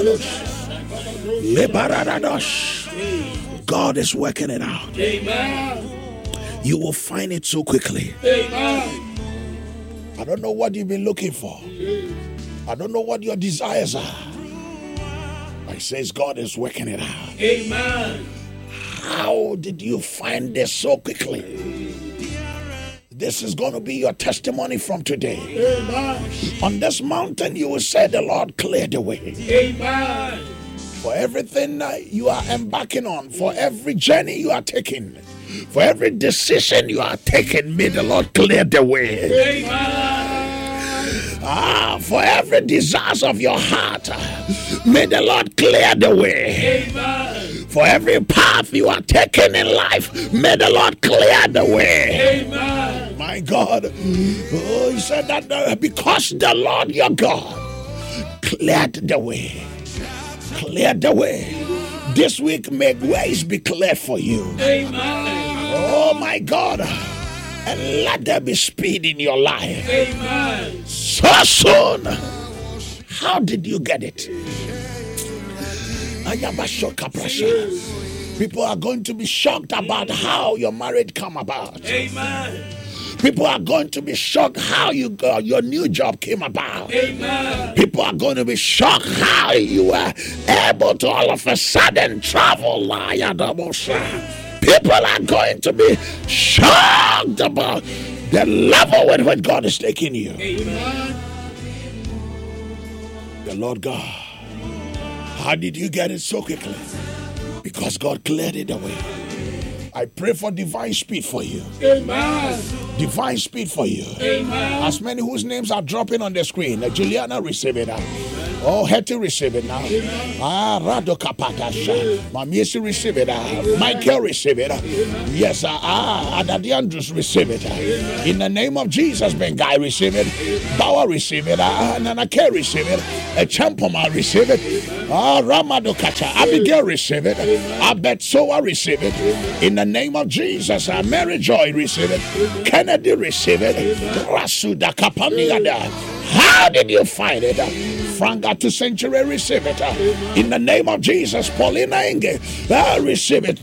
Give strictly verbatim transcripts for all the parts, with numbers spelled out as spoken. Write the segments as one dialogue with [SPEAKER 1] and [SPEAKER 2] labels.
[SPEAKER 1] God is working it out.
[SPEAKER 2] Amen.
[SPEAKER 1] You will find it so quickly.
[SPEAKER 2] Amen.
[SPEAKER 1] I don't know what you've been looking for. I don't know what your desires are. But it says God is working it out.
[SPEAKER 2] Amen.
[SPEAKER 1] How did you find this so quickly? This is going to be your testimony from today.
[SPEAKER 2] Amen.
[SPEAKER 1] On this mountain, you will say the Lord cleared the way.
[SPEAKER 2] Amen.
[SPEAKER 1] For everything that you are embarking on, for every journey you are taking, for every decision you are taking, may the Lord clear the way.
[SPEAKER 2] Amen.
[SPEAKER 1] Ah, for every desire of your heart, may the Lord clear the way.
[SPEAKER 2] Amen.
[SPEAKER 1] For every path you are taking in life, may the Lord clear the way.
[SPEAKER 2] Amen.
[SPEAKER 1] My God, oh, he said that uh, because the Lord your God cleared the way, cleared the way. This week, may ways be clear for you.
[SPEAKER 2] Amen.
[SPEAKER 1] Oh my God, and let there be speed in your life.
[SPEAKER 2] Amen.
[SPEAKER 1] So soon. How did you get it? People are going to be shocked about how your marriage come about.
[SPEAKER 2] Amen.
[SPEAKER 1] People are going to be shocked how you got your new job came about.
[SPEAKER 2] Amen.
[SPEAKER 1] People are going to be shocked how you were able to all of a sudden travel. People are going to be shocked about the level with which God is taking you.
[SPEAKER 2] Amen.
[SPEAKER 1] The Lord God, how did you get it so quickly? Because God cleared it away. I pray for divine speed for you.
[SPEAKER 2] Amen.
[SPEAKER 1] Divine speed for you.
[SPEAKER 2] Amen.
[SPEAKER 1] As many whose names are dropping on the screen. Juliana, receive it now. Oh, Hetty, receive it now. Ah, Rado Kapatasha. Mamiesi, receive it now. Michael, receive it. Yes, ah, Adadi Andrews, receive it. In the name of Jesus, Bengai, receive it. Bauer, receive it. Ah, Nanake, receive it. Champoma, receive it. Ah, Ramado Kacha. Abigail, receive it. Abetsoa, receive it. In the name of Jesus, uh, Mary Joy, receive it. Kennedy, receive it. Rasuda Kapaniada. How did you find it? Franga to Century, receive it. In the name of Jesus, Paulina Inge, uh, receive it.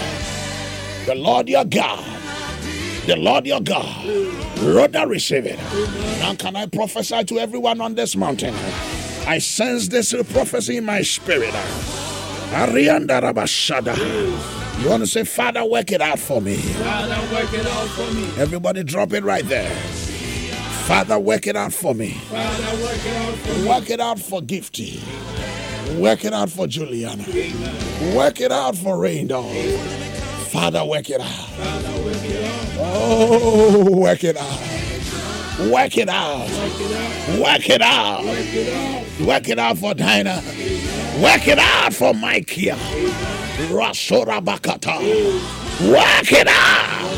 [SPEAKER 1] The Lord your God, the Lord your God, Rhoda, receive it. Now can I prophesy to everyone on this mountain? I sense this prophecy in my spirit. Arianda Rabashada. You want to say, Father, work it out for me.
[SPEAKER 2] Father, work it out for me.
[SPEAKER 1] Everybody drop it right there. Father, work it out for me.
[SPEAKER 2] Father, work it out for me.
[SPEAKER 1] Work it out for Gifty. Work it out for Juliana.
[SPEAKER 2] Amen.
[SPEAKER 1] Work it out for Randolph. Father, work it out.
[SPEAKER 2] Father, work it out.
[SPEAKER 1] Oh, work it out. Work it out.
[SPEAKER 2] Work it out.
[SPEAKER 1] Work it out.
[SPEAKER 2] Work it out.
[SPEAKER 1] Work it out for Dinah. Work it out for Micah. Rasora Bakata. Work it out.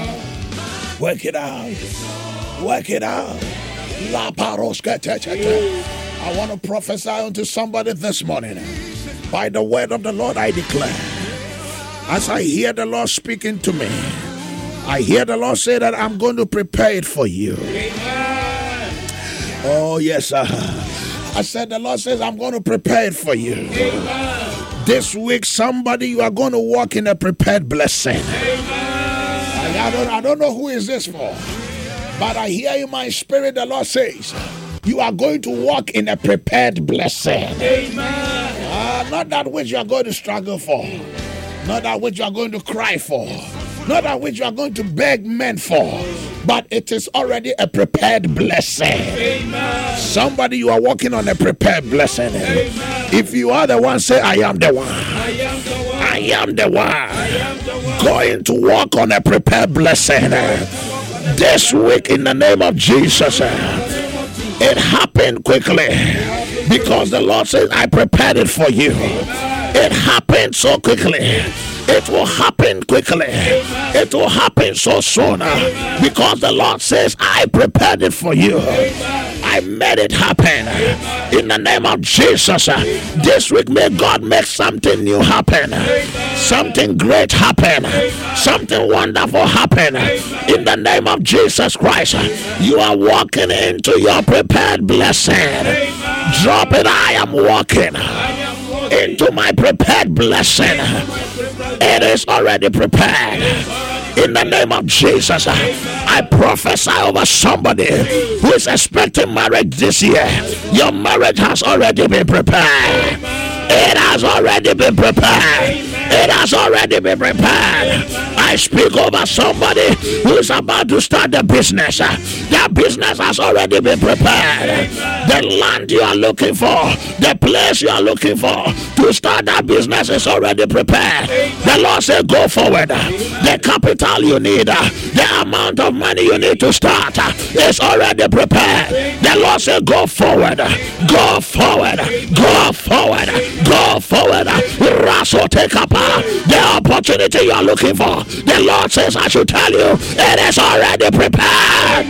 [SPEAKER 1] Work it out. Work it out. La Paroska. I want to prophesy unto somebody this morning. By the word of the Lord, I declare. As I hear the Lord speaking to me, I hear the Lord say that I'm going to prepare it for you.
[SPEAKER 2] Amen.
[SPEAKER 1] Oh, yes, sir. I said the Lord says I'm going to prepare it for you.
[SPEAKER 2] Amen.
[SPEAKER 1] This week, somebody, you are going to walk in a prepared blessing.
[SPEAKER 2] Amen.
[SPEAKER 1] I, I, don't, I don't know who is this for, but I hear in my spirit the Lord says, you are going to walk in a prepared blessing.
[SPEAKER 2] Amen.
[SPEAKER 1] Uh, not that which you are going to struggle for, not that which you are going to cry for, not that which you are going to beg men for, but it is already a prepared blessing.
[SPEAKER 2] Amen.
[SPEAKER 1] Somebody, you are walking on a prepared blessing.
[SPEAKER 2] Amen.
[SPEAKER 1] If you are the one, say, I am the one.
[SPEAKER 2] I am the one.
[SPEAKER 1] I am the one.
[SPEAKER 2] I am the one.
[SPEAKER 1] Going to walk on a prepared blessing. This week, in the name of Jesus, it happened quickly because the Lord says, I prepared it for you. It happened so quickly. It will happen quickly. It will happen so soon because the Lord says, I prepared it for you. I made it happen in the name of Jesus. This week, may God make something new happen, something great happen, something wonderful happen in the name of Jesus Christ. You are walking into your prepared blessing. Drop it. I am walking into my prepared blessing. It is already prepared. In the name of Jesus, I prophesy over somebody who is expecting marriage this year. Your marriage has already been prepared. It has already been prepared. It has already been prepared. I speak over somebody who is about to start a business. Their business has already been prepared. The land you are looking for, the place you are looking for to start that business is already prepared. The Lord said, go forward. The capital you need, the amount of money you need to start is already prepared. The Lord said, go forward. Go forward. Go forward. Go forward. Raso take up the opportunity you are looking for. The Lord says, I should tell you, it is already prepared.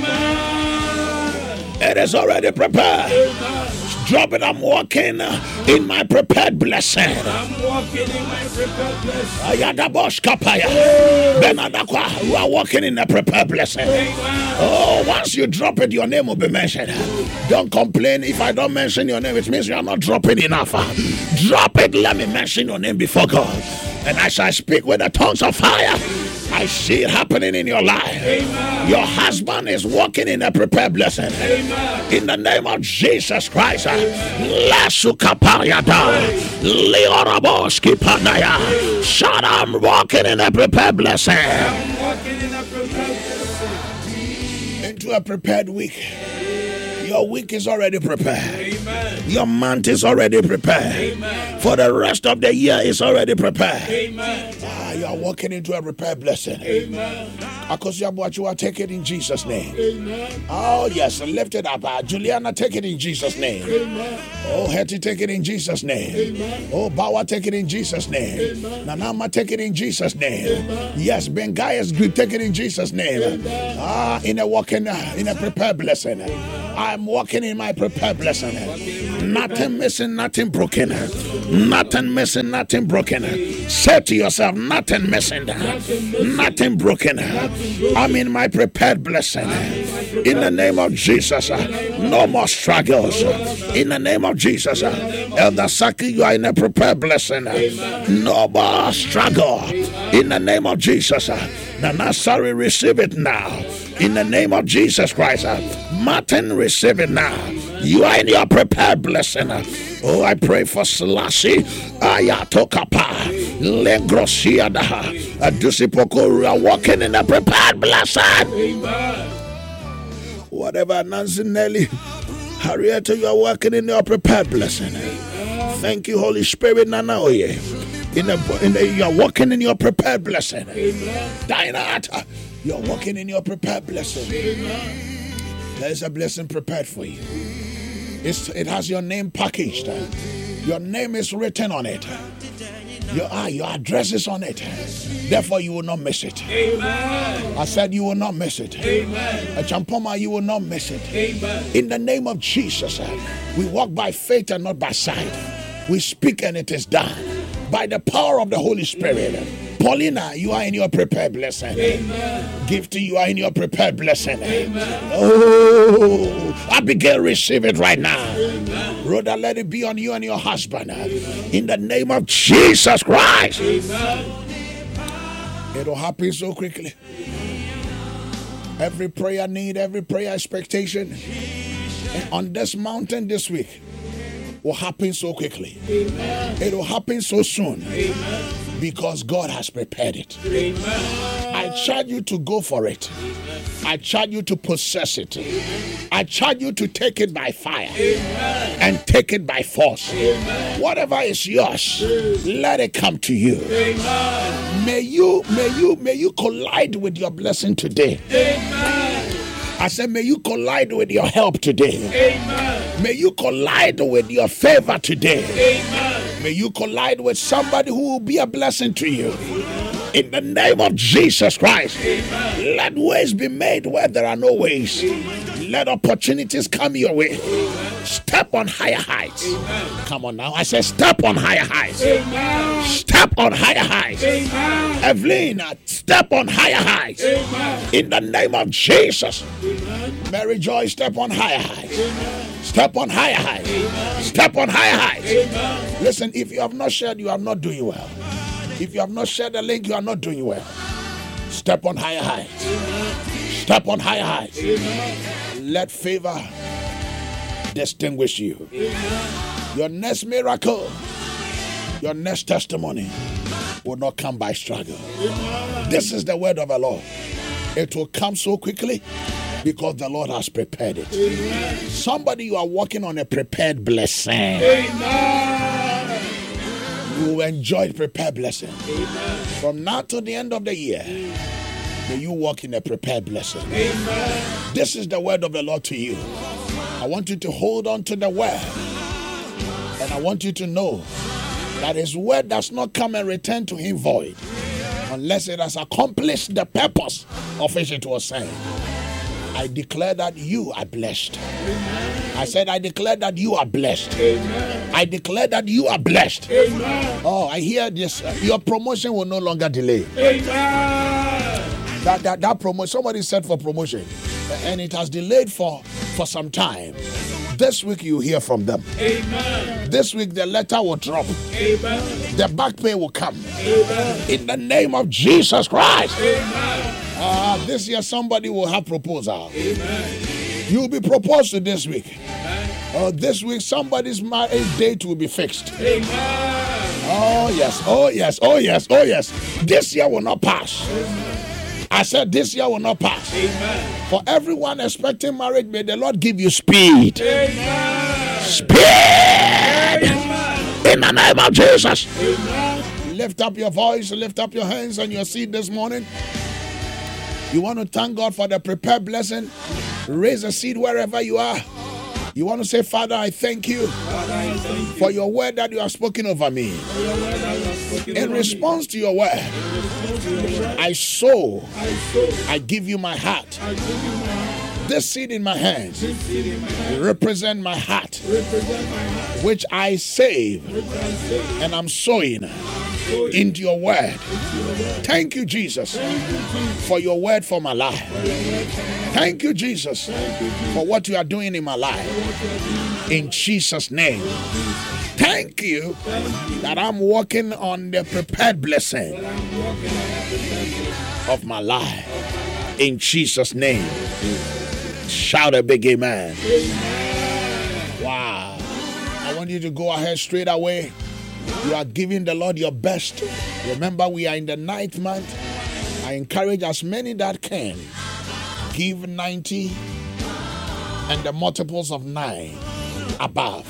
[SPEAKER 1] It is already prepared. Drop it. I'm walking in my prepared blessing.
[SPEAKER 2] I'm walking in my prepared blessing.
[SPEAKER 1] Ayadabosh kapaya. Benadakwa, you are walking in a prepared blessing. Oh, once you drop it, your name will be mentioned. Don't complain if I don't mention your name. It means you are not dropping enough. Drop it. Let me mention your name before God. And as I speak with the tongues of fire, I see it happening in your life. Amen. Your husband is walking in a prepared blessing. Amen. In the name of Jesus Christ. Shout, I'm walking in a prepared blessing.
[SPEAKER 2] I'm walking in a prepared blessing.
[SPEAKER 1] Into a prepared week. Your week is already prepared.
[SPEAKER 2] Amen.
[SPEAKER 1] Your month is already prepared.
[SPEAKER 2] Amen.
[SPEAKER 1] For the rest of the year is already prepared.
[SPEAKER 2] Amen.
[SPEAKER 1] Ah, you are walking into a prepared blessing.
[SPEAKER 2] Amen.
[SPEAKER 1] Akosiabuachu, you are taking it in Jesus' name.
[SPEAKER 2] Amen.
[SPEAKER 1] Oh yes, lift it up. Uh, Juliana, take it in Jesus' name.
[SPEAKER 2] Amen.
[SPEAKER 1] Oh, Hetty, take it in Jesus' name.
[SPEAKER 2] Amen.
[SPEAKER 1] Oh, Bawa, take it in Jesus' name.
[SPEAKER 2] Amen.
[SPEAKER 1] Nanama, take it in Jesus' name.
[SPEAKER 2] Amen.
[SPEAKER 1] Yes, Bengai's good, take it in Jesus' name.
[SPEAKER 2] Amen.
[SPEAKER 1] Ah, in a walking, uh, in a prepared blessing. I'm walking in my prepared blessing. Nothing missing, nothing broken. Nothing missing, nothing broken. Say to yourself, nothing missing, nothing broken. I'm in my prepared blessing. In the name of Jesus, no more struggles. In the name of Jesus, Elder Saki, you are in a prepared blessing. No more struggle. In the name of Jesus, Nanasari, receive it now. In the name of Jesus Christ, Martin, receive it now. You are in your prepared blessing. Oh, I pray for Selassie, Ayatokapa, Legrosiada, Adusipoko. You are walking in a prepared blessing.
[SPEAKER 2] Amen.
[SPEAKER 1] Whatever, Nancy Nelly, Harriet, you are walking in your prepared blessing. Thank you, Holy Spirit, Nana Oye. In the, in the, you are walking in your prepared blessing. Dinah, you are walking in your prepared blessing. There is a blessing prepared for you. It's, it has your name packaged. Your name is written on it. Your, ah, your address is on it. Therefore, you will not miss it.
[SPEAKER 2] Amen.
[SPEAKER 1] I said you will not miss it.
[SPEAKER 2] Amen.
[SPEAKER 1] A Champoma, you will not miss it.
[SPEAKER 2] Amen.
[SPEAKER 1] In the name of Jesus, we walk by faith and not by sight. We speak and it is done. By the power of the Holy Spirit. Paulina, you are in your prepared blessing.
[SPEAKER 2] Amen.
[SPEAKER 1] Gifty, you are in your prepared blessing.
[SPEAKER 2] Amen.
[SPEAKER 1] Oh, Abigail, receive it right now.
[SPEAKER 2] Amen.
[SPEAKER 1] Rhoda, let it be on you and your husband. In the name of Jesus Christ.
[SPEAKER 2] Amen.
[SPEAKER 1] It will happen so quickly. Every prayer need, every prayer expectation on this mountain this week will happen so quickly.
[SPEAKER 2] Amen.
[SPEAKER 1] It will happen so soon.
[SPEAKER 2] Amen.
[SPEAKER 1] Because God has prepared it.
[SPEAKER 2] Amen.
[SPEAKER 1] I charge you to go for it. I charge you to possess it. I charge you to take it by fire.
[SPEAKER 2] Amen.
[SPEAKER 1] And take it by force.
[SPEAKER 2] Amen.
[SPEAKER 1] Whatever is yours, let it come to you.
[SPEAKER 2] Amen.
[SPEAKER 1] May you, may you, may you collide with your blessing today.
[SPEAKER 2] Amen.
[SPEAKER 1] I said, may you collide with your help today.
[SPEAKER 2] Amen.
[SPEAKER 1] May you collide with your favor today.
[SPEAKER 2] Amen.
[SPEAKER 1] May you collide with somebody who will be a blessing to you. In the name of Jesus Christ. Amen. Let ways be made where there are no ways. Amen. Let opportunities come your way. Amen. Step on higher heights. Amen. Come on now. I said step on higher heights.
[SPEAKER 2] Amen.
[SPEAKER 1] Step on higher heights.
[SPEAKER 2] Amen.
[SPEAKER 1] Evelyn, step on higher heights.
[SPEAKER 2] Amen.
[SPEAKER 1] In the name of Jesus.
[SPEAKER 2] Amen.
[SPEAKER 1] Mary Joy, step on higher heights.
[SPEAKER 2] Amen.
[SPEAKER 1] Step on higher heights. Amen. Step on higher heights. Amen. Listen, if you have not shared, you are not doing well. If you have not shared the link, you are not doing well. Step on higher heights. Amen. Step on higher heights. Amen. Let favor distinguish you. Amen. Your next miracle, your next testimony will not come by struggle. Amen. This is the word of the Lord. It will come so quickly because the Lord has prepared it. Amen. Somebody, you are walking on a prepared blessing. Amen. You will enjoy prepared blessing. Amen. From now to the end of the year, may you walk in a prepared blessing. Amen. This is the word of the Lord to you. I want you to hold on to the word. And I want you to know that his word does not come and return to him void unless it has accomplished the purpose of which it was sent. I declare that you are blessed. Amen. I said, I declare that you are blessed. Amen. I declare that you are blessed. Amen. Oh, I hear this. Your promotion will no longer delay. Amen. That, that, that promotion, somebody said for promotion, and it has delayed for, for some time. This week you hear from them. Amen. This week the letter will drop. Amen. The back pay will come. Amen. In the name of Jesus Christ. Amen. Uh, this year somebody will have proposal. Amen. You will be proposed to this week. Uh, this week somebody's marriage date will be fixed. Amen. Oh yes, oh yes, oh yes, oh yes. This year will not pass. Amen. I said this year will not pass. Amen. For everyone expecting marriage, may the Lord give you speed. Amen. Speed. Amen. In the name of Jesus. Amen. Lift up your voice, lift up your hands on your seat this morning. You want to thank God for the prepared blessing. Raise a seed wherever you are. You want to say, Father, I thank you, Father, I thank you for your word that you have spoken over me. Spoken In over response me. to your word, I sow, I, sow. I give you my heart. I give you my heart. This seed in my hands in my hand. represent my heart, represent my heart. Which I save, which I save. and I'm sowing into your word. Thank you, Jesus, for your word for my life. Thank you, Jesus, for what you are doing in my life. In Jesus' name. Thank you that I'm walking on the prepared blessing of my life. In Jesus' name. Shout a big amen. Wow. I want you to go ahead straight away. You are giving the Lord your best. Remember, we are in the ninth month. I encourage as many that can. Give ninety and the multiples of nine above.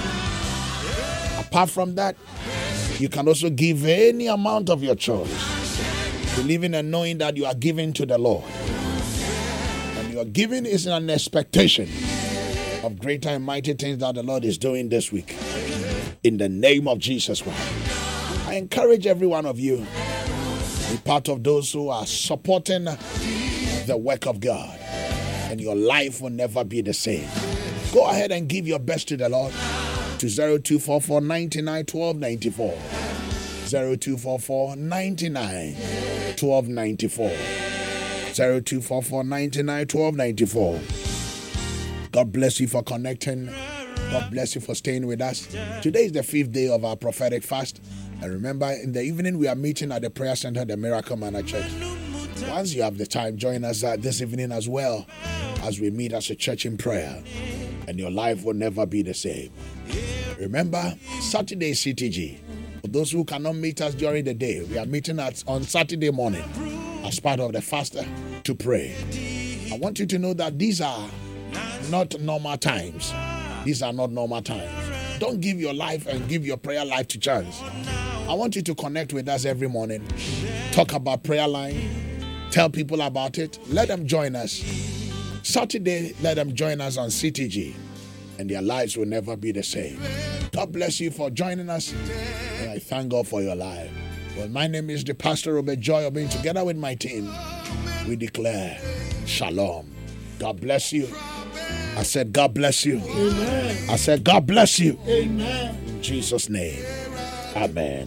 [SPEAKER 1] Apart from that, you can also give any amount of your choice. Believing and knowing that you are giving to the Lord. And your giving is an expectation of greater and mighty things that the Lord is doing this week. In the name of Jesus Christ. I encourage every one of you to be part of those who are supporting the work of God. And your life will never be the same. Go ahead and give your best to the Lord to zero two four four, nine nine, one two nine four. zero two four four, nine nine, one two nine four. zero two four four, nine nine, one two nine four. God bless you for connecting. God bless you for staying with us. Today is the fifth day of our prophetic fast. And remember, in the evening, we are meeting at the prayer center, the Miracle Manna Church. Once you have the time, join us uh, this evening as well as we meet as a church in prayer. And your life will never be the same. Remember, Saturday C T G. For those who cannot meet us during the day, we are meeting at, on Saturday morning as part of the fast to pray. I want you to know that these are not normal times. These are not normal times. Don't give your life and give your prayer life to chance. I want you to connect with us every morning. Talk about prayer line. Tell people about it. Let them join us. Saturday, let them join us on C T G. And their lives will never be the same. God bless you for joining us. And I thank God for your life. Well, my name is the Pastor Robert Joy Obin. Together with my team, we declare Shalom. God bless you. I said, God bless you. Amen. I said, God bless you. Amen. In Jesus' name. Amen.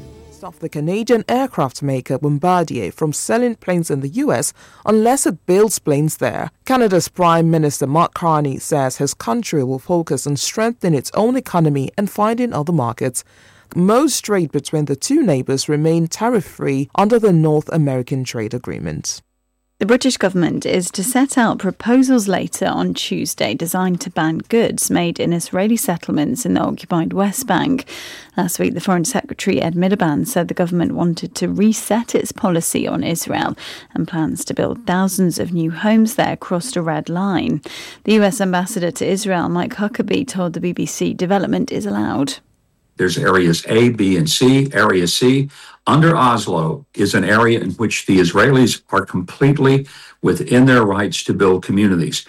[SPEAKER 3] stop the Canadian aircraft maker Bombardier from selling planes in the U S unless it builds planes there. Canada's Prime Minister Mark Carney says his country will focus on strengthening its own economy and finding other markets. Most trade between the two neighbours remain tariff-free under the North American Trade Agreement.
[SPEAKER 4] The British government is to set out proposals later on Tuesday designed to ban goods made in Israeli settlements in the occupied West Bank. Last week, the Foreign Secretary Ed Miliband said the government wanted to reset its policy on Israel and plans to build thousands of new homes there crossed a red line. The U S Ambassador to Israel, Mike Huckabee, told the B B C development is allowed.
[SPEAKER 5] There's areas A, B, and C. Area C, under Oslo, is an area in which the Israelis are completely within their rights to build communities.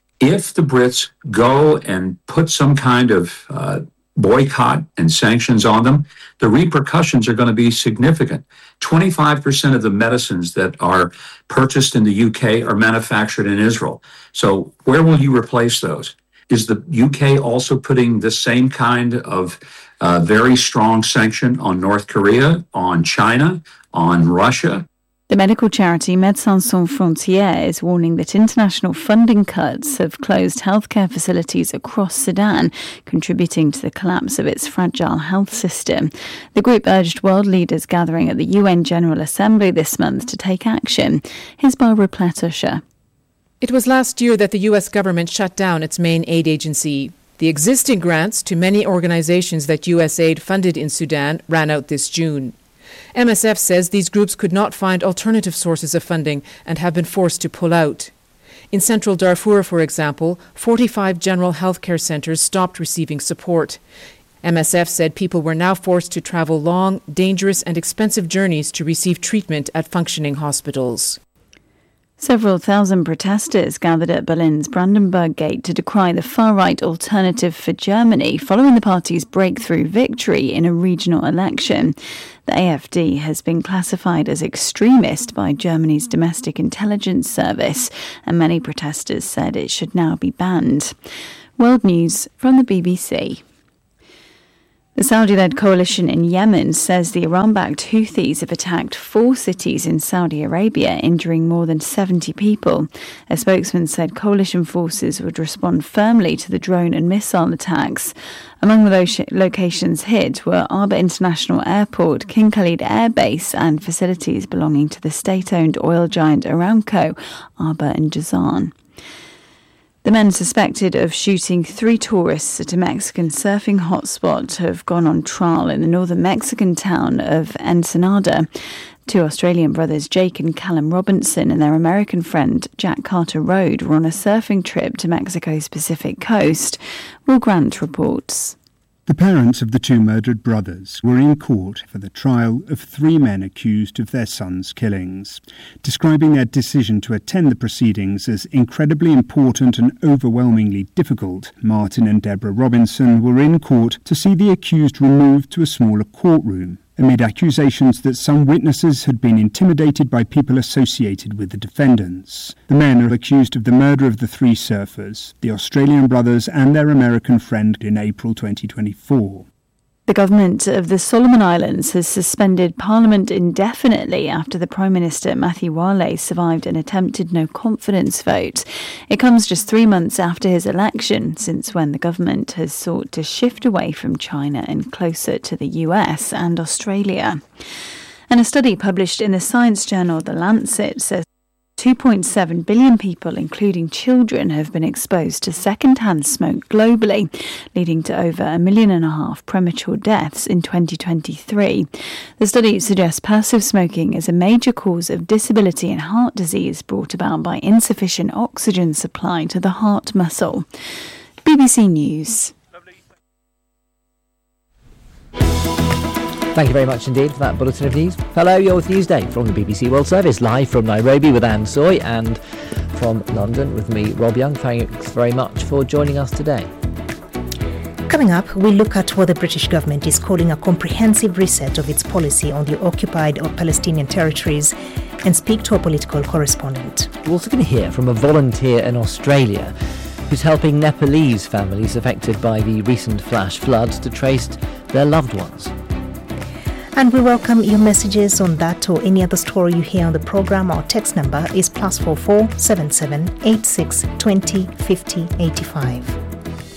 [SPEAKER 5] If the Brits go and put some kind of uh, boycott and sanctions on them, the repercussions are going to be significant. twenty-five percent of the medicines that are purchased in the U K are manufactured in Israel. So where will you replace those? Is the U K also putting the same kind of uh, very strong sanction on North Korea, on China, on Russia?
[SPEAKER 4] The medical charity Médecins Sans Frontières is warning that international funding cuts have closed healthcare facilities across Sudan, contributing to the collapse of its fragile health system. The group urged world leaders gathering at the U N General Assembly this month to take action. Here's Barbara Pletusha.
[SPEAKER 6] It was last year that the U S government shut down its main aid agency. The existing grants to many organizations that U S aid funded in Sudan ran out this June. M S F says these groups could not find alternative sources of funding and have been forced to pull out. In central Darfur, for example, forty-five general health care centers stopped receiving support. M S F said people were now forced to travel long, dangerous and expensive journeys to receive treatment at functioning hospitals.
[SPEAKER 4] Several thousand protesters gathered at Berlin's Brandenburg Gate to decry the far-right Alternative for Germany following the party's breakthrough victory in a regional election. The A F D has been classified as extremist by Germany's domestic intelligence service, and many protesters said it should now be banned. World News from the B B C. The Saudi-led coalition in Yemen says the Iran-backed Houthis have attacked four cities in Saudi Arabia, injuring more than seventy people. A spokesman said coalition forces would respond firmly to the drone and missile attacks. Among the lo- locations hit were Arba International Airport, King Khalid Air Base, and facilities belonging to the state-owned oil giant Aramco, Arba and Jazan. The men suspected of shooting three tourists at a Mexican surfing hotspot have gone on trial in the northern Mexican town of Ensenada. Two Australian brothers, Jake and Callum Robinson, and their American friend, Jack Carter Rode, were on a surfing trip to Mexico's Pacific coast. Will Grant reports.
[SPEAKER 7] The parents of the two murdered brothers were in court for the trial of three men accused of their sons' killings. Describing their decision to attend the proceedings as incredibly important and overwhelmingly difficult, Martin and Deborah Robinson were in court to see the accused removed to a smaller courtroom, amid accusations that some witnesses had been intimidated by people associated with the defendants. The men are accused of the murder of the three surfers, the Australian brothers and their American friend, in April twenty twenty-four.
[SPEAKER 4] The government of the Solomon Islands has suspended Parliament indefinitely after the Prime Minister Matthew Wale survived an attempted no-confidence vote. It comes just three months after his election, since when the government has sought to shift away from China and closer to the U S and Australia. And a study published in the science journal The Lancet says two point seven billion people, including children, have been exposed to second-hand smoke globally, leading to over a million and a half premature deaths in twenty twenty-three. The study suggests passive smoking is a major cause of disability and heart disease brought about by insufficient oxygen supply to the heart muscle. B B C News.
[SPEAKER 8] Thank you very much indeed for that bulletin of news. Hello, you're with Newsday from the B B C World Service, live from Nairobi with Anne Soy, and from London with me, Rob Young. Thanks very much for joining us today.
[SPEAKER 9] Coming up, we look at what the British government is calling a comprehensive reset of its policy on the occupied or Palestinian territories, and speak to a political correspondent.
[SPEAKER 8] We're also going to hear from a volunteer in Australia who's helping Nepalese families affected by the recent flash floods to trace their loved ones.
[SPEAKER 9] And we welcome your messages on that or any other story you hear on the program. Our text number is plus four four seven seven eight six twenty fifty eighty five.